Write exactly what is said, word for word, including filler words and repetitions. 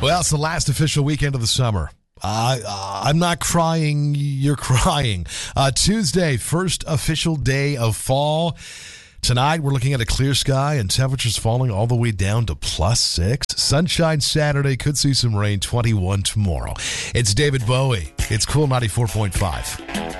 Well, it's the last official weekend of the summer. Uh, uh, I'm not crying. You're crying. Uh, Tuesday, first official day of fall. Tonight, we're looking at a clear sky and temperatures falling all the way down to plus six. Sunshine Saturday. Could see some rain. twenty-one tomorrow. It's David Bowie. It's Cool ninety-four point five.